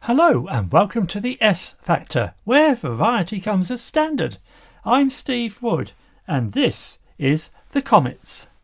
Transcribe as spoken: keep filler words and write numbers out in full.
Hello and welcome to the S Factor, where variety comes as standard. I'm Steve Wood and this is The Comets.